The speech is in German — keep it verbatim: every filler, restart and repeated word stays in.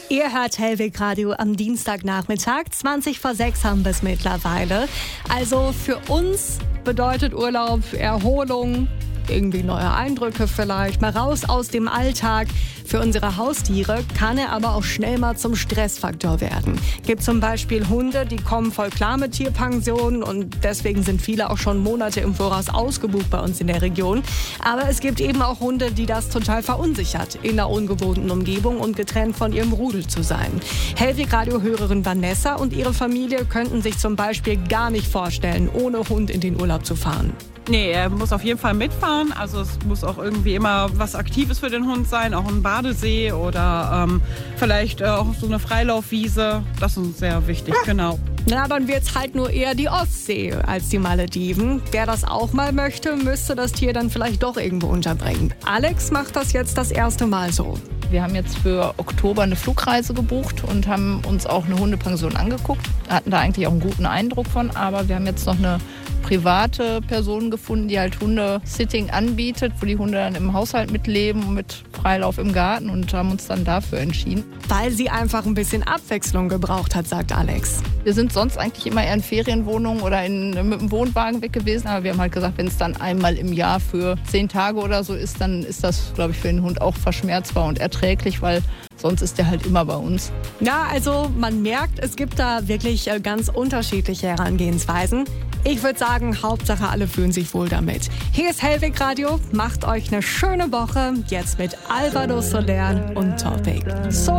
Ihr hört Hellweg Radio am Dienstagnachmittag. zwanzig vor sechs haben wir es mittlerweile. Also für uns bedeutet Urlaub Erholung, irgendwie neue Eindrücke vielleicht, mal raus aus dem Alltag. Für unsere Haustiere kann er aber auch schnell mal zum Stressfaktor werden. Gibt zum Beispiel Hunde, die kommen voll klar mit Tierpensionen und deswegen sind viele auch schon Monate im Voraus ausgebucht bei uns in der Region. Aber es gibt eben auch Hunde, die das total verunsichert, in einer ungewohnten Umgebung und getrennt von ihrem Rudel zu sein. Hellweg-Radio-Hörerin Vanessa und ihre Familie könnten sich zum Beispiel gar nicht vorstellen, ohne Hund in den Urlaub zu fahren. Nee, er muss auf jeden Fall mitfahren. Also es muss auch irgendwie immer was Aktives für den Hund sein, auch ein Badesee oder ähm, vielleicht äh, auch so eine Freilaufwiese. Das ist uns sehr wichtig, genau. Na, dann wird's halt nur eher die Ostsee als die Malediven. Wer das auch mal möchte, müsste das Tier dann vielleicht doch irgendwo unterbringen. Alex macht das jetzt das erste Mal so. Wir haben jetzt für Oktober eine Flugreise gebucht und haben uns auch eine Hundepension angeguckt. Hatten da eigentlich auch einen guten Eindruck von, aber wir haben jetzt noch eine private Person gefunden, die halt Hundesitting anbietet, wo die Hunde dann im Haushalt mitleben und mit Freilauf im Garten und haben uns dann dafür entschieden. Weil sie einfach ein bisschen Abwechslung gebraucht hat, sagt Alex. Wir sind sonst eigentlich immer eher in Ferienwohnungen oder in, mit dem Wohnwagen weg gewesen, aber wir haben halt gesagt, wenn es dann einmal im Jahr für zehn Tage oder so ist, dann ist das, glaube ich, für den Hund auch verschmerzbar und erträglich, weil sonst ist der halt immer bei uns. Ja, also man merkt, es gibt da wirklich ganz unterschiedliche Herangehensweisen. Ich würde sagen, Hauptsache alle fühlen sich wohl damit. Hier ist Hellweg Radio, macht euch eine schöne Woche, jetzt mit Alvaro Soler und Topic. So